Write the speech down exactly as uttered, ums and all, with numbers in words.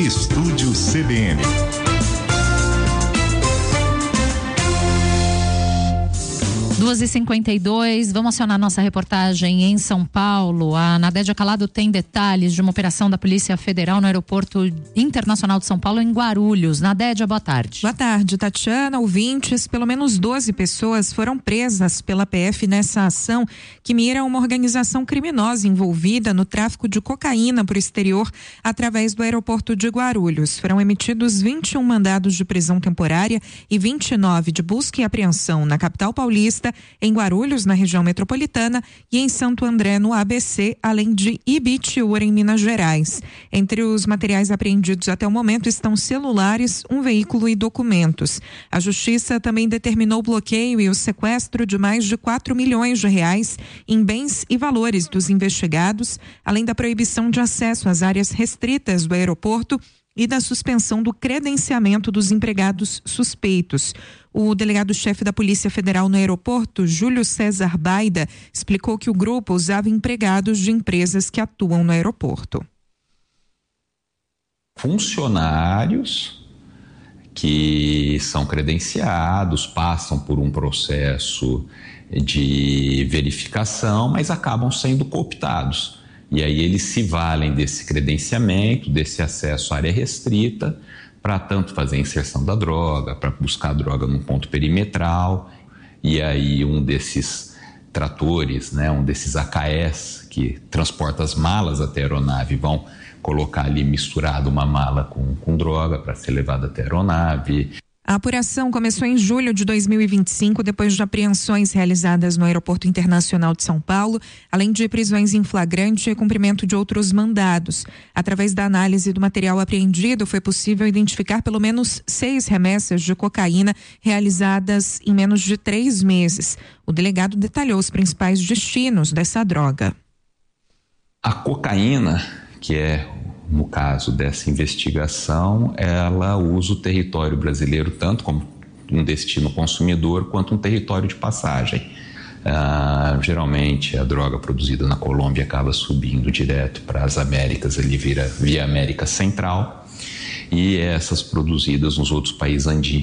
Estúdio C B N. duas e cinquenta e dois, vamos acionar nossa reportagem em São Paulo. A Nadédia Calado tem detalhes de uma operação da Polícia Federal no Aeroporto Internacional de São Paulo, em Guarulhos. Nadédia, boa tarde. Boa tarde, Tatiana, ouvintes. Pelo menos doze pessoas foram presas pela P F nessa ação que mira uma organização criminosa envolvida no tráfico de cocaína para o exterior através do aeroporto de Guarulhos. Foram emitidos vinte e um mandados de prisão temporária e vinte e nove de busca e apreensão na capital paulista, em Guarulhos, na região metropolitana, e em Santo André, no A B C, além de Ibitiúra, em Minas Gerais. Entre os materiais apreendidos até o momento estão celulares, um veículo e documentos. A Justiça também determinou o bloqueio e o sequestro de mais de quatro milhões de reais em bens e valores dos investigados, além da proibição de acesso às áreas restritas do aeroporto e da suspensão do credenciamento dos empregados suspeitos. O delegado-chefe da Polícia Federal no aeroporto, Júlio César Baida, explicou que o grupo usava empregados de empresas que atuam no aeroporto. Funcionários que são credenciados, passam por um processo de verificação, mas acabam sendo cooptados. E aí eles se valem desse credenciamento, desse acesso à área restrita, para tanto fazer a inserção da droga, para buscar a droga num ponto perimetral. E aí um desses tratores, né, um desses A K S que transporta as malas até a aeronave, vão colocar ali misturado uma mala com, com droga para ser levada até a aeronave. A apuração começou em julho de dois mil e vinte e cinco, depois de apreensões realizadas no Aeroporto Internacional de São Paulo, além de prisões em flagrante e cumprimento de outros mandados. Através da análise do material apreendido, foi possível identificar pelo menos seis remessas de cocaína realizadas em menos de três meses. O delegado detalhou os principais destinos dessa droga. A cocaína, que é no caso dessa investigação, ela usa o território brasileiro tanto como um destino consumidor quanto um território de passagem. Ah, geralmente a droga produzida na Colômbia acaba subindo direto para as Américas, ali vira via América Central, e essas produzidas nos outros países andinos